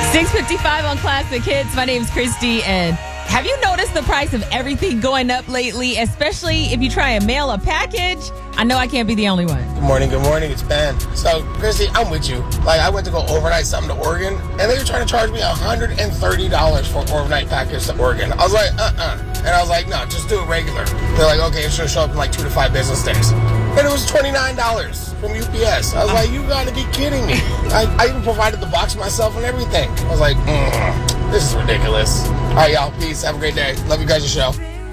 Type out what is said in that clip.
6:55 on Classic Hits. My name's Christy, and have you noticed the price of everything going up lately, especially if you try and mail a package? I know I can't be the only one. Good morning, it's Ben. So, Christy, I'm with you. Like, I went to go overnight something to Oregon, and they were trying to charge me $130 for an overnight package to Oregon. I was like, And I was like, no, just do it regular. They're like, okay, it's going to show up in like 2 to 5 business days. And it was $29 from UPS. I was like, you got to be kidding me. I even provided the box myself and everything. I was like, this is ridiculous. All right, y'all, peace. Have a great day. Love you guys' show.